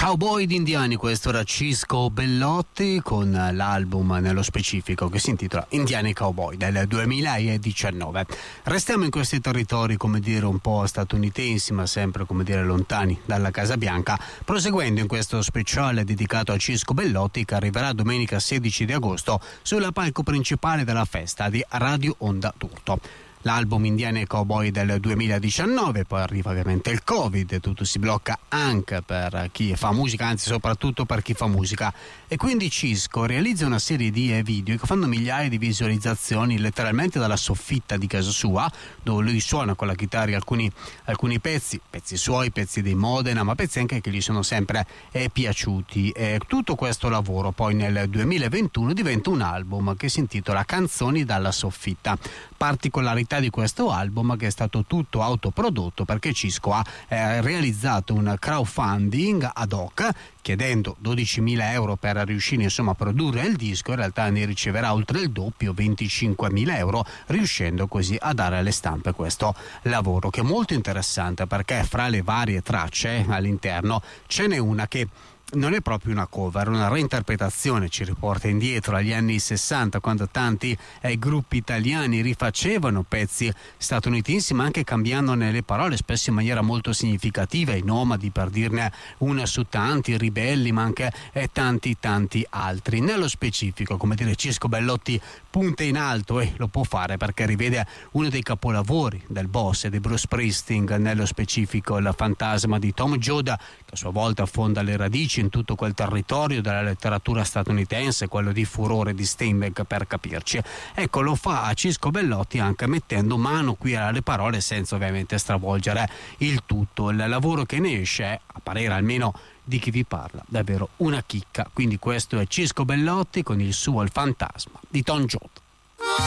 Cowboy d'indiani, questo era Cisco Bellotti con l'album nello specifico che si intitola Indiani Cowboy del 2019. Restiamo in questi territori, come dire, un po' statunitensi, ma sempre, come dire, lontani dalla Casa Bianca, proseguendo in questo speciale dedicato a Cisco Bellotti che arriverà domenica 16 di agosto sulla palco principale della festa di Radio Onda d'Urto. L'album Indiani Cowboy del 2019, poi arriva ovviamente il Covid e tutto si blocca anche per chi fa musica, anzi soprattutto per chi fa musica, e quindi Cisco realizza una serie di video che fanno migliaia di visualizzazioni letteralmente dalla soffitta di casa sua, dove lui suona con la chitarra alcuni pezzi suoi, pezzi dei Modena, ma pezzi anche che gli sono sempre piaciuti, e tutto questo lavoro poi nel 2021 diventa un album che si intitola Canzoni dalla soffitta. Particolarità di questo album che è stato tutto autoprodotto, perché Cisco ha realizzato un crowdfunding ad hoc chiedendo 12.000 euro per riuscire a produrre il disco. In realtà ne riceverà oltre il doppio, 25.000 euro, riuscendo così a dare alle stampe questo lavoro, che è molto interessante perché fra le varie tracce all'interno ce n'è una che non è proprio una cover, una reinterpretazione, ci riporta indietro agli anni 60, quando tanti gruppi italiani rifacevano pezzi statunitensi, ma anche cambiandone le parole, spesso in maniera molto significativa, i Nomadi per dirne una su tanti, Ribelli, ma anche tanti altri. Nello specifico, come dire, Cisco Bellotti punta in alto, e lo può fare perché rivede uno dei capolavori del boss e di Bruce Springsteen, nello specifico il fantasma di Tom Joad, che a sua volta affonda le radici in tutto quel territorio della letteratura statunitense, quello di Furore di Steinbeck per capirci. Ecco, lo fa a Cisco Bellotti anche mettendo mano qui alle parole, senza ovviamente stravolgere il tutto. Il lavoro che ne esce è, a parere almeno di chi vi parla, davvero una chicca. Quindi questo è Cisco Bellotti con il suo Il fantasma di Tom Joad.